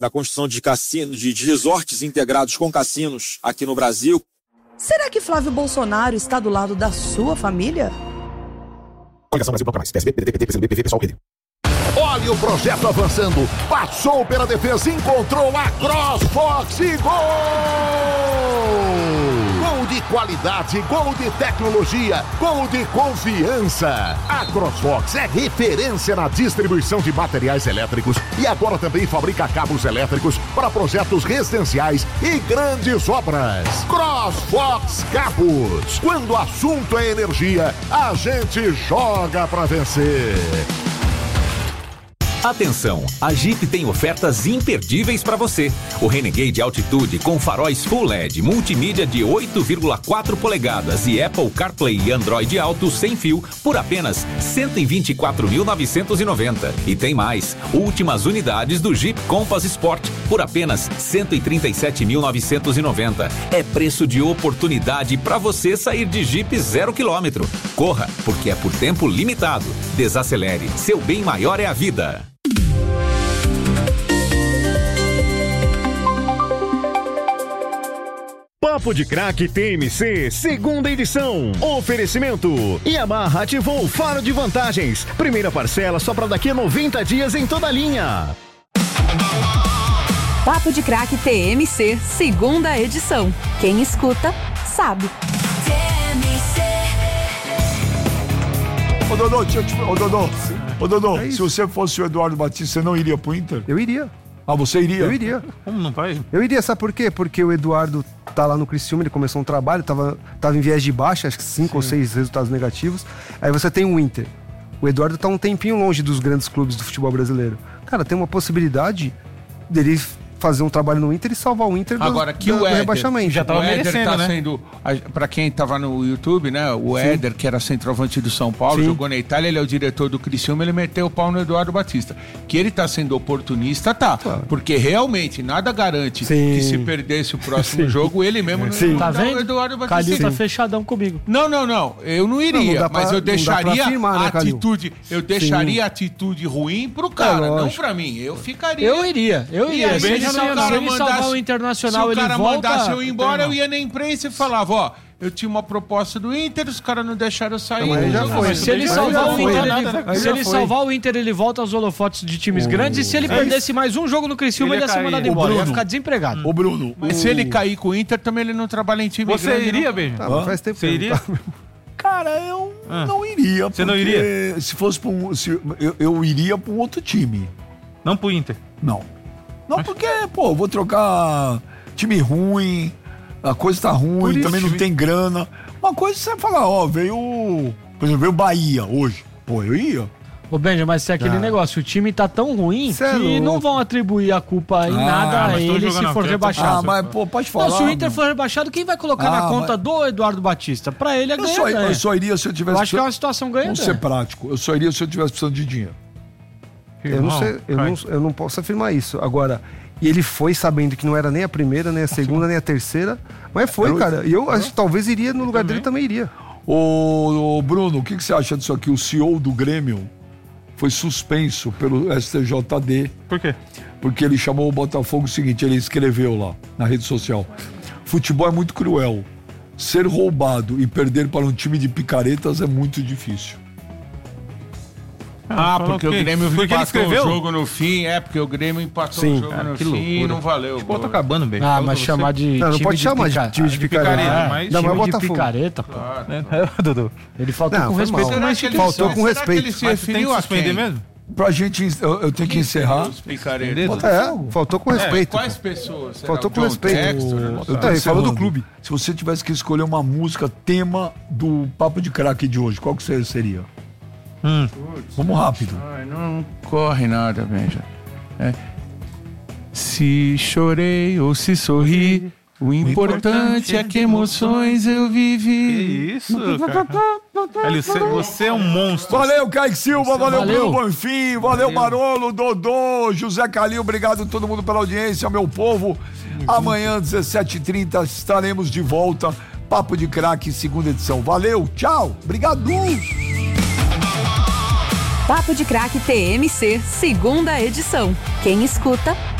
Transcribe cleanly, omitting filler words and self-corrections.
na construção de cassinos, de resorts integrados com cassinos aqui no Brasil. Será que Flávio Bolsonaro está do lado da sua família? Coligação Brasil Planta Mais, PSB, PDT, PT, PCdoB, PV, PSOL, PD. Olha o projeto avançando. Passou pela defesa, encontrou a CrossFox e gol! Gol de qualidade, gol de tecnologia, gol de confiança. A CrossFox é referência na distribuição de materiais elétricos e agora também fabrica cabos elétricos para projetos residenciais e grandes obras. CrossFox Cabos. Quando o assunto é energia, a gente joga para vencer. Atenção, a Jeep tem ofertas imperdíveis para você. O Renegade Altitude com faróis Full LED, multimídia de 8,4 polegadas e Apple CarPlay e Android Auto sem fio por apenas R$ 124.990. E tem mais, últimas unidades do Jeep Compass Sport por apenas R$ 137.990. É preço de oportunidade para você sair de Jeep 0 km. Corra, porque é por tempo limitado. Desacelere, seu bem maior é a vida. Papo de Craque TMC, segunda edição. Oferecimento: Yamaha ativou o faro de vantagens. Primeira parcela só para daqui a 90 dias em toda a linha. Papo de Craque TMC, segunda edição. Quem escuta, sabe. Ô Dodô, se você fosse o Eduardo Batista, você não iria pro Inter? Eu iria. Ah, você iria? Eu iria. Como não vai? Eu iria, sabe por quê? Porque o Eduardo tá lá no Criciúma, ele começou um trabalho, tava em viés de baixa, acho que 5 ou 6 resultados negativos. Aí você tem o Inter. O Eduardo tá um tempinho longe dos grandes clubes do futebol brasileiro. Cara, tem uma possibilidade dele fazer um trabalho no Inter e salvar o Inter agora, do rebaixamento. Já tava merecendo, tá, né? Sendo, pra quem tava no YouTube, né? O Éder, que era centroavante do São Paulo, jogou na Itália, ele é o diretor do Criciúma, ele meteu o pau no Eduardo Batista. Que ele tá sendo oportunista, tá. Claro. Porque realmente nada garante que se perdesse o próximo jogo, ele mesmo não tá vendo? O Eduardo Batista. Calil tá fechadão comigo. Não. Eu não iria, não mas eu deixaria afirmar, a atitude. Eu deixaria a atitude ruim pro cara, não pra mim. Eu ficaria. Eu iria. Se ele salvar o Internacional, ele volta... Se o cara mandasse eu ir embora, eu ia na imprensa e falava, ó, eu tinha uma proposta do Inter, os caras não deixaram eu sair. Se ele salvar o Inter, ele volta aos holofotes de times grandes, e se ele perdesse mais um jogo no Criciúma, ele ia ser mandado embora, ele ia ficar desempregado. Ô Bruno, mas se ele cair com o Inter, também ele não trabalha em time grande. Você iria, Benja? Faz tempo você iria? Cara, eu não iria. Você não iria? Se fosse eu iria pra um outro time. Não pro Inter? Não, porque, eu vou trocar time ruim, a coisa tá ruim, também não tem grana. Uma coisa você falar, por exemplo, veio Bahia hoje. Eu ia. Ô Benja, mas se é aquele negócio, o time tá tão ruim que não vão atribuir a culpa em nada a ele se for rebaixado. Mas, pode falar. Não, se o Inter for rebaixado, quem vai colocar na conta do Eduardo Batista? Pra ele é ganhar. Eu só iria se eu tivesse... Eu acho que é uma situação ganha. Vamos ser prático. Eu só iria se eu tivesse precisando de dinheiro. Eu não posso afirmar isso. Agora, e ele foi sabendo que não era nem a primeira, nem a segunda, nem a terceira. Mas cara. E eu acho que talvez iria no lugar dele, também iria. Ô Bruno, o que você acha disso aqui? O CEO do Grêmio foi suspenso pelo STJD. Por quê? Porque ele chamou o Botafogo o seguinte, ele escreveu lá na rede social: futebol é muito cruel. Ser roubado e perder para um time de picaretas é muito difícil. Porque o Grêmio empatou o jogo no fim. Porque o Grêmio empatou o jogo no fim e não valeu. O tá acabando bem. Mas chamar de não pode chamar de time de picareta. Não, mas de picareta, pô. Dudu. Ele faltou com respeito. Faltou com respeito. Ele se referiu a suspender mesmo? Pra gente, eu tenho que encerrar. Faltou com respeito. Quais pessoas? Faltou com respeito. Ele falou do clube. Se você tivesse que escolher uma música tema do Papo de Craque de hoje, qual que seria? Vamos rápido. Não corre nada, Benja. Se chorei ou se sorri, o importante é que emoções eu vivi. Que isso, cara? Você é um monstro. Valeu, Kaique Silva, valeu, Bruno Bonfim, valeu, Barolo, Dodô, José Calil, obrigado a todo mundo pela audiência, meu povo. Amanhã, 17h30, estaremos de volta. Papo de Craque, segunda edição. Valeu, tchau, obrigado. Papo de Craque TMC, segunda edição. Quem escuta,